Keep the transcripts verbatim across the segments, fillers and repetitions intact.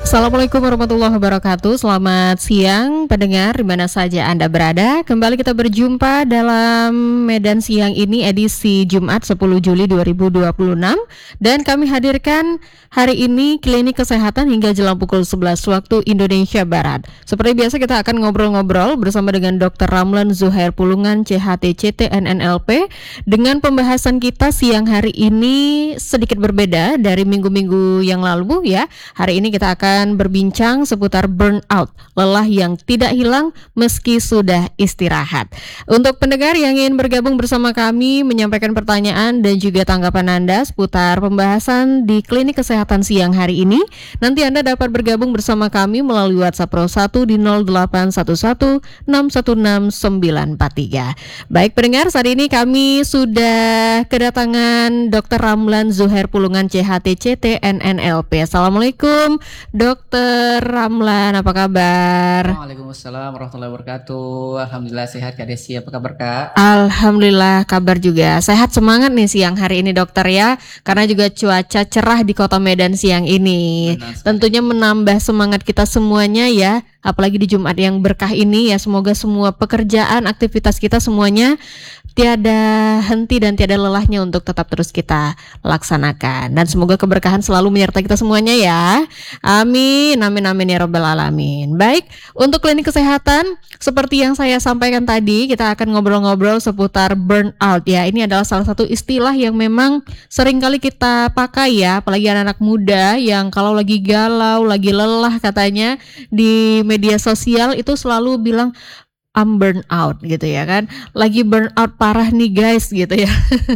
Assalamualaikum warahmatullahi wabarakatuh. Selamat siang pendengar di mana saja Anda berada. Kembali kita berjumpa dalam Medan Siang ini edisi Jumat sepuluh Juli dua ribu dua puluh enam. Dan kami hadirkan hari ini klinik kesehatan hingga jelang pukul sebelas waktu Indonesia Barat. Seperti biasa kita akan ngobrol-ngobrol bersama dengan dokter Ramlan Zuhair Pulungan C H T C T N N L P. Dengan pembahasan kita siang hari ini sedikit berbeda dari minggu-minggu yang lalu ya. Hari ini kita akan berbincang seputar burnout, lelah yang tidak hilang meski sudah istirahat. Untuk pendengar yang ingin bergabung bersama kami menyampaikan pertanyaan dan juga tanggapan Anda seputar pembahasan di klinik kesehatan siang hari ini, nanti Anda dapat bergabung bersama kami melalui WhatsApp Pro satu di nol delapan satu satu enam satu enam sembilan empat tiga. Baik pendengar, saat ini kami sudah kedatangan dokter Ramlan Zuhair Pulungan C H T C T N N L P. Assalamualaikum Dokter Ramlan, apa kabar? Waalaikumsalam warahmatullahi wabarakatuh. Alhamdulillah sehat Kak Desi, apa kabar Kak? Alhamdulillah kabar juga sehat, semangat nih siang hari ini dokter ya. Karena juga cuaca cerah di kota Medan siang ini. Tentunya menambah semangat kita semuanya ya. Apalagi di Jumat yang berkah ini ya, semoga semua pekerjaan, aktivitas kita semuanya tiada henti dan tiada lelahnya untuk tetap terus kita laksanakan. Dan semoga keberkahan selalu menyertai kita semuanya ya. Amin, amin, amin ya rabbal alamin. Baik, untuk klinik kesehatan seperti yang saya sampaikan tadi, kita akan ngobrol-ngobrol seputar burnout ya. Ini adalah salah satu istilah yang memang sering kali kita pakai ya, apalagi anak-anak muda yang kalau lagi galau, lagi lelah katanya di media sosial itu selalu bilang I'm burn out gitu ya kan, lagi burn out parah nih guys gitu ya.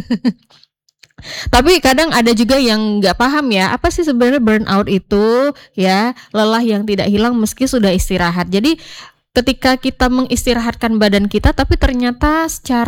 Tapi kadang ada juga yang nggak paham ya, apa sih sebenarnya burnout itu ya, lelah yang tidak hilang meski sudah istirahat. Jadi ketika kita mengistirahatkan badan kita tapi ternyata secara